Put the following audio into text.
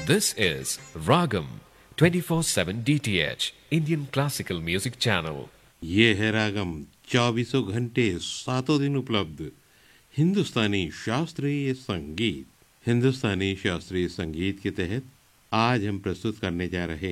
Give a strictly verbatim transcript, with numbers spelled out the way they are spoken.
This is Ragam twenty-four seven D T H Indian Classical Music Channel. ये है रागम चौबीसों घंटे सातों दिन उपलब्ध हिंदुस्तानी शास्त्रीय संगीत। हिंदुस्तानी शास्त्रीय संगीत के तहत आज हम प्रस्तुत करने जा रहे